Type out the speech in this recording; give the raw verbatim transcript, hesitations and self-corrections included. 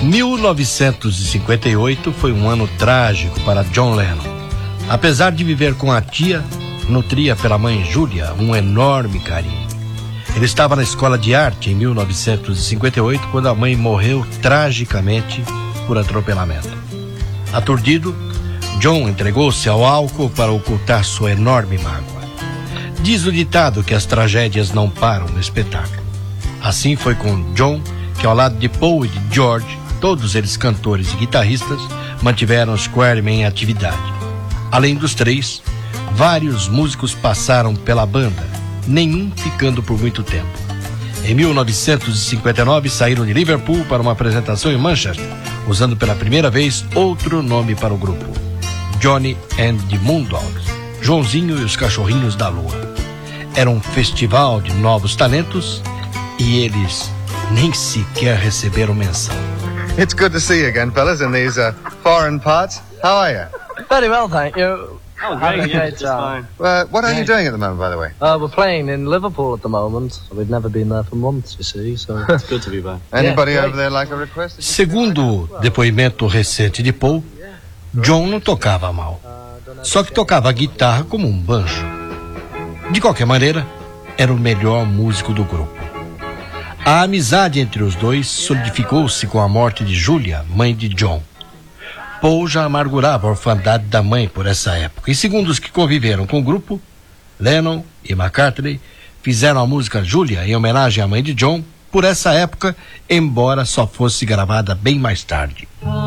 mil novecentos e cinquenta e oito foi um ano trágico para John Lennon. Apesar de viver com a tia, nutria pela mãe Julia um enorme carinho. Ele estava na escola de arte em mil novecentos e cinquenta e oito quando a mãe morreu tragicamente por atropelamento. Aturdido, John entregou-se ao álcool para ocultar sua enorme mágoa. Diz o ditado que as tragédias não param no espetáculo. Assim foi com John, que ao lado de Paul e de George, todos eles cantores e guitarristas, mantiveram os Quarrymen em atividade. Além dos três, vários músicos passaram pela banda, nenhum ficando por muito tempo. Em mil novecentos e cinquenta e nove saíram de Liverpool para uma apresentação em Manchester, usando pela primeira vez outro nome para o grupo: Johnny and the Moondogs, Joãozinho e os Cachorrinhos da Lua. Era um festival de novos talentos e eles nem sequer receberam menção. It's good to see you again, fellas, in these uh, foreign parts. How are you? Very well, thank you. Oh, Having great. a great Just time. fine. Uh, what are you doing at the moment, by the way? Uh, we're playing in Liverpool at the moment. We've never been there for months, you see, so... It's good to be back. Anybody Yeah, over there like a request? Segundo o depoimento recente de Paul, John não tocava mal, só que tocava a guitarra como um banjo. De qualquer maneira, era o melhor músico do grupo. A amizade entre os dois solidificou-se com a morte de Julia, mãe de John. Paul já amargurava a orfandade da mãe por essa época, e segundo os que conviveram com o grupo, Lennon e McCartney fizeram a música Julia em homenagem à mãe de John por essa época, embora só fosse gravada bem mais tarde.